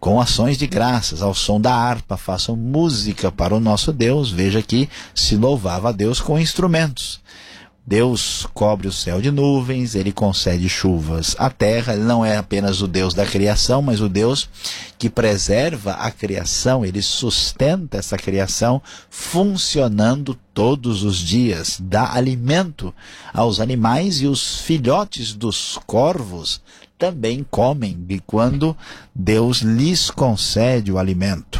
com ações de graças, ao som da harpa, façam música para o nosso Deus. Veja que se louvava a Deus com instrumentos. Deus cobre o céu de nuvens, Ele concede chuvas à terra. Ele não é apenas o Deus da criação, mas o Deus que preserva a criação. Ele sustenta essa criação funcionando todos os dias. Dá alimento aos animais e os filhotes dos corvos também comem, e quando Deus lhes concede o alimento.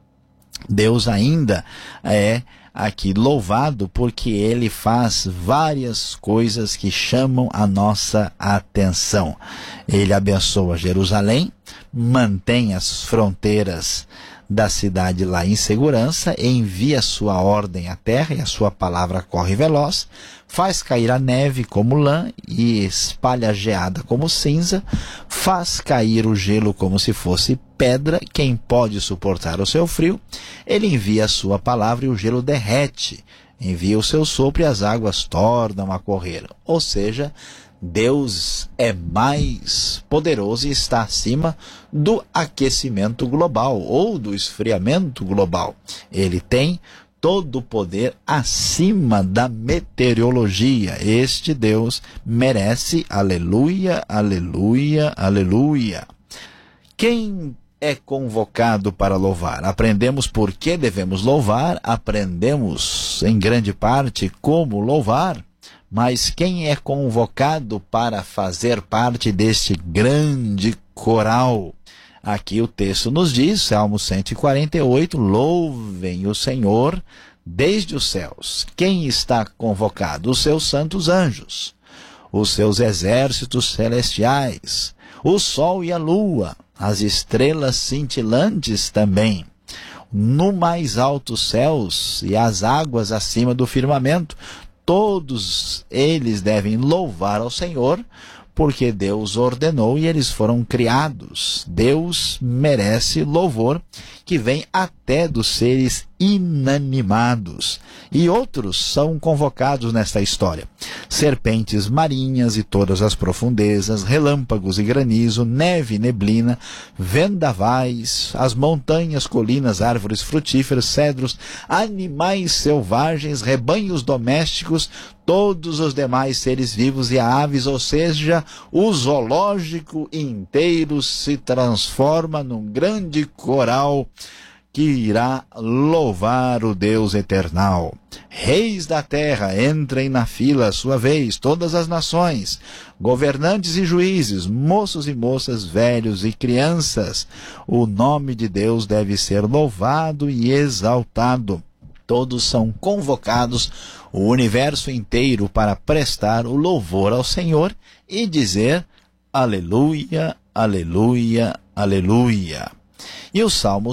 Deus ainda é aqui louvado porque Ele faz várias coisas que chamam a nossa atenção. Ele abençoa Jerusalém, mantém as fronteiras da cidade lá em segurança, envia sua ordem à terra e a sua palavra corre veloz, faz cair a neve como lã e espalha a geada como cinza, faz cair o gelo como se fosse pedra. Quem pode suportar o seu frio? Ele envia a sua palavra e o gelo derrete, envia o seu sopro e as águas tornam a correr. Ou seja, Deus é mais poderoso e está acima do aquecimento global ou do esfriamento global. Ele tem todo o poder acima da meteorologia. Este Deus merece aleluia, aleluia, aleluia. Quem é convocado para louvar? Aprendemos por que devemos louvar, aprendemos em grande parte como louvar. Mas quem é convocado para fazer parte deste grande coral? Aqui o texto nos diz, Salmo 148, louvem o Senhor desde os céus. Quem está convocado? Os seus santos anjos, os seus exércitos celestiais, o sol e a lua, as estrelas cintilantes também, no mais altos céus e as águas acima do firmamento. Todos eles devem louvar ao Senhor, porque Deus ordenou e eles foram criados. Deus merece louvor que vem até dos seres inanimados. E outros são convocados nesta história. Serpentes marinhas e todas as profundezas, relâmpagos e granizo, neve e neblina, vendavais, as montanhas, colinas, árvores frutíferas, cedros, animais selvagens, rebanhos domésticos, todos os demais seres vivos e aves, ou seja, o zoológico inteiro se transforma num grande coral que irá louvar o Deus eternal. Reis da terra, entrem na fila à sua vez, todas as nações, governantes e juízes, moços e moças, velhos e crianças. O nome de Deus deve ser louvado e exaltado. Todos são convocados, o universo inteiro, para prestar o louvor ao Senhor e dizer aleluia, aleluia, aleluia. E o Salmo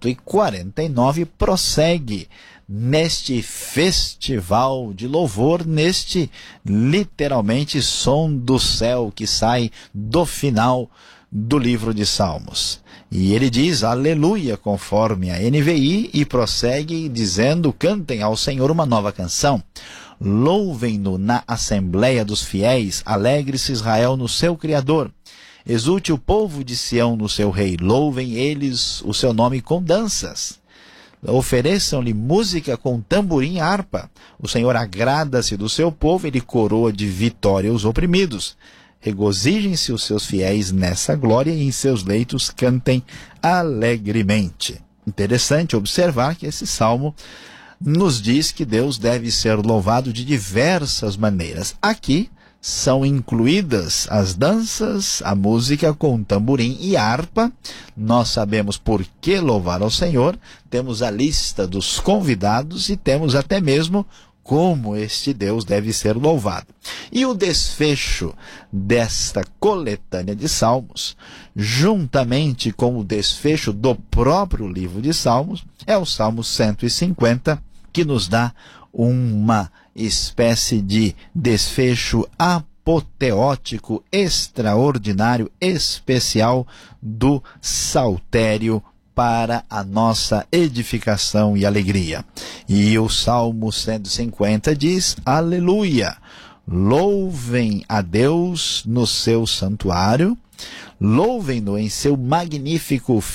149 prossegue neste festival de louvor, neste literalmente som do céu que sai do final do livro de Salmos. E ele diz aleluia conforme a NVI e prossegue dizendo: cantem ao Senhor uma nova canção. Louvem-no na assembleia dos fiéis, alegre-se Israel no seu Criador. Exulte o povo de Sião no seu rei, louvem eles o seu nome com danças. Ofereçam-lhe música com tamborim e harpa. O Senhor agrada-se do seu povo, ele coroa de vitória os oprimidos. Regozijem-se os seus fiéis nessa glória e em seus leitos cantem alegremente. Interessante observar que esse salmo nos diz que Deus deve ser louvado de diversas maneiras. Aqui são incluídas as danças, a música com tamborim e harpa. Nós sabemos por que louvar ao Senhor, temos a lista dos convidados e temos até mesmo como este Deus deve ser louvado. E o desfecho desta coletânea de Salmos, juntamente com o desfecho do próprio livro de Salmos, é o Salmo 150, que nos dá uma espécie de desfecho apoteótico, extraordinário, especial do saltério para a nossa edificação e alegria. E o Salmo 150 diz, aleluia, louvem a Deus no seu santuário, louvem-no em seu magnífico